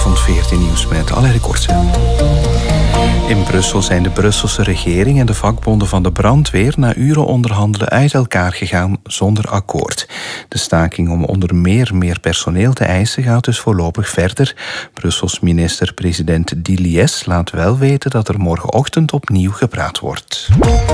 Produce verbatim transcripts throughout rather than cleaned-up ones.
Goedenavond, veertien Nieuws met Allery Kortsen. In Brussel zijn de Brusselse regering en de vakbonden van de brandweer na uren onderhandelen uit elkaar gegaan zonder akkoord. De staking om onder meer meer personeel te eisen gaat dus voorlopig verder. Brussels minister-president Diliès laat wel weten dat er morgenochtend opnieuw gepraat wordt.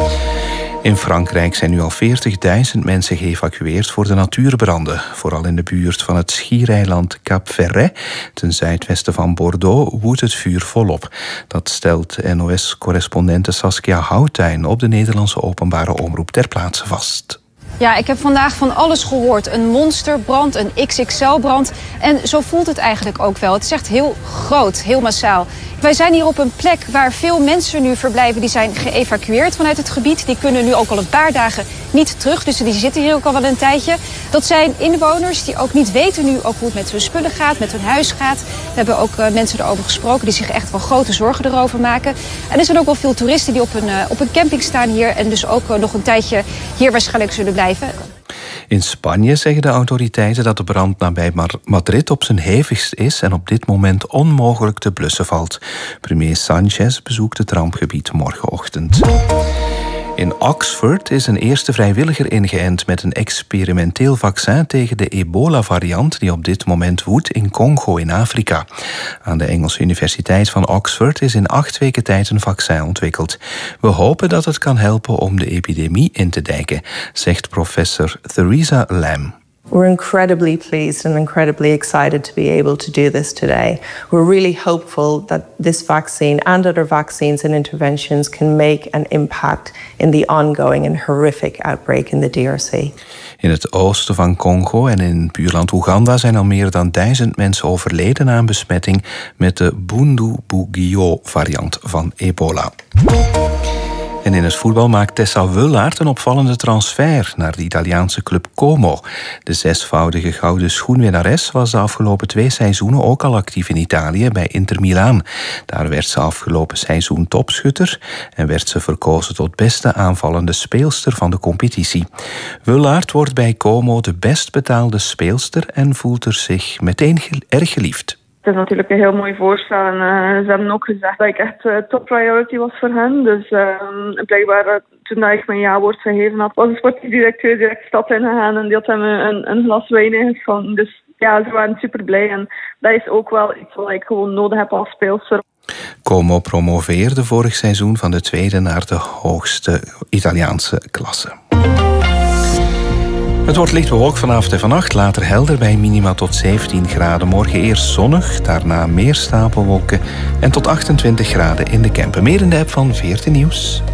In Frankrijk zijn nu al veertigduizend mensen geëvacueerd voor de natuurbranden. Vooral in de buurt van het schiereiland Cap Ferret, ten zuidwesten van Bordeaux, woedt het vuur volop. Dat stelt N O S-correspondente Saskia Houtuin op de Nederlandse openbare omroep ter plaatse vast. Ja, ik heb vandaag van alles gehoord. Een monsterbrand, een X X L-brand. En zo voelt het eigenlijk ook wel. Het is echt heel groot, heel massaal. Wij zijn hier op een plek waar veel mensen nu verblijven. Die zijn geëvacueerd vanuit het gebied. Die kunnen nu ook al een paar dagen niet terug. Dus die zitten hier ook al wel een tijdje. Dat zijn inwoners die ook niet weten nu ook hoe het met hun spullen gaat, met hun huis gaat. We hebben ook uh, mensen erover gesproken die zich echt wel grote zorgen erover maken. En er zijn ook wel veel toeristen die op een, uh, op een camping staan hier. En dus ook uh, nog een tijdje hier waarschijnlijk zullen blijven. In Spanje zeggen de autoriteiten dat de brand nabij Madrid op zijn hevigst is en op dit moment onmogelijk te blussen valt. Premier Sánchez bezoekt het rampgebied morgenochtend. In Oxford is een eerste vrijwilliger ingeënt met een experimenteel vaccin tegen de ebola-variant die op dit moment woedt in Congo in Afrika. Aan de Engelse Universiteit van Oxford is in acht weken tijd een vaccin ontwikkeld. We hopen dat het kan helpen om de epidemie in te dijken, zegt professor Theresa Lam. We're incredibly pleased and incredibly excited to be able to do this today. We're really hopeful that this vaccine and other vaccines and interventions can make an impact in the ongoing and horrific outbreak in the D R C. In het oosten van Congo en in buurland Oeganda zijn al meer dan duizend mensen overleden aan besmetting met de Bundibugyo-variant van ebola. En in het voetbal maakt Tessa Wullaert een opvallende transfer naar de Italiaanse club Como. De zesvoudige gouden schoenwinnares was de afgelopen twee seizoenen ook al actief in Italië bij Inter Milaan. Daar werd ze afgelopen seizoen topschutter en werd ze verkozen tot beste aanvallende speelster van de competitie. Wullaert wordt bij Como de best betaalde speelster en voelt er zich meteen erg geliefd. Het is natuurlijk een heel mooi voorstel en uh, ze hebben ook gezegd dat ik echt uh, top priority was voor hen. Dus uh, blijkbaar uh, toen ik mijn ja-woord gegeven had, was de sportief directeur direct de stad ingegaan en die had hem een, een glas wijn ingeschonken. Dus ja, ze waren super blij en dat is ook wel iets wat ik gewoon nodig heb als speelster. Como promoveerde vorig seizoen van de tweede naar de hoogste Italiaanse klasse. Het wordt licht bewolkt vanavond en vannacht, later helder bij minima tot zeventien graden. Morgen eerst zonnig, daarna meer stapelwolken en tot achtentwintig graden in de Kempen. Meer in de app van veertien Nieuws.